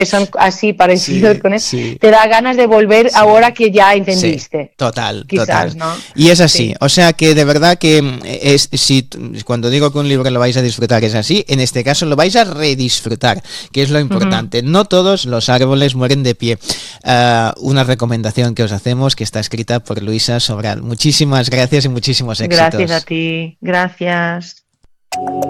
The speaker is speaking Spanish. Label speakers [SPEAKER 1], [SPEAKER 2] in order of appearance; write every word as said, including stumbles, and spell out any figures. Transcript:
[SPEAKER 1] son así parecidos
[SPEAKER 2] sí,
[SPEAKER 1] con eso,
[SPEAKER 2] sí.
[SPEAKER 1] te da ganas de volver
[SPEAKER 2] Sí.
[SPEAKER 1] ahora que ya entendiste.
[SPEAKER 2] Sí, total,
[SPEAKER 1] Quizás,
[SPEAKER 2] total.
[SPEAKER 1] ¿no?
[SPEAKER 2] Y es así,
[SPEAKER 1] Sí.
[SPEAKER 2] o sea que de verdad que es, si cuando digo que un libro lo vais a disfrutar es así, en este caso lo vais a redisfrutar, que es lo importante. Uh-huh. No todos los árboles mueren de pie. Uh, una recomendación que os hacemos, que está escrita por Luisa Sobral. Muchísimas gracias y muchísimos éxitos.
[SPEAKER 1] Gracias a ti, gracias.